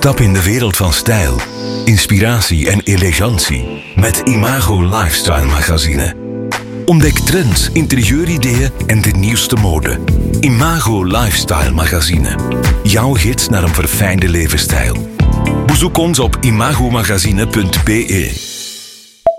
Stap in de wereld van stijl, inspiratie en elegantie met Imago Lifestyle Magazine. Ontdek trends, interieur-ideeën en de nieuwste mode. Imago Lifestyle Magazine. Jouw gids naar een verfijnde levensstijl. Bezoek ons op imagomagazine.be.